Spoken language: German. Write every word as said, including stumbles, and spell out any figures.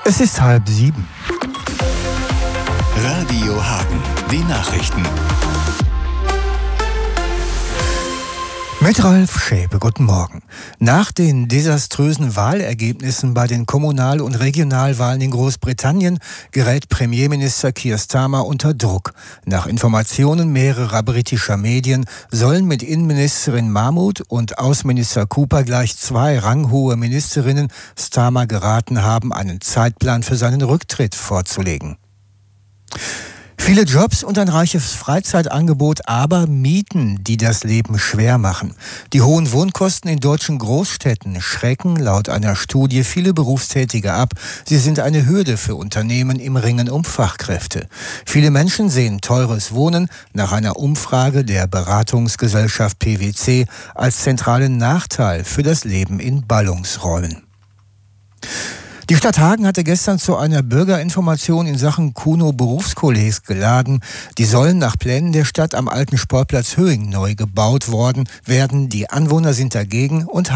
Es ist halb sieben. Radio Hagen, die Nachrichten. Mit Ralf Schäpe, guten Morgen. Nach den desaströsen Wahlergebnissen bei den Kommunal- und Regionalwahlen in Großbritannien gerät Premierminister Keir Starmer unter Druck. Nach Informationen mehrerer britischer Medien sollen mit Innenministerin Mahmood und Außenminister Cooper gleich zwei ranghohe Ministerinnen Starmer geraten haben, einen Zeitplan für seinen Rücktritt vorzulegen. Viele Jobs und ein reiches Freizeitangebot, aber Mieten, die das Leben schwer machen. Die hohen Wohnkosten in deutschen Großstädten schrecken laut einer Studie viele Berufstätige ab. Sie sind eine Hürde für Unternehmen im Ringen um Fachkräfte. Viele Menschen sehen teures Wohnen nach einer Umfrage der Beratungsgesellschaft P W C als zentralen Nachteil für das Leben in Ballungsräumen. Die Stadt Hagen hatte gestern zu einer Bürgerinformation in Sachen Kuno-Berufskollegs geladen. Die sollen nach Plänen der Stadt am alten Sportplatz Höing neu gebaut worden werden. Die Anwohner sind dagegen und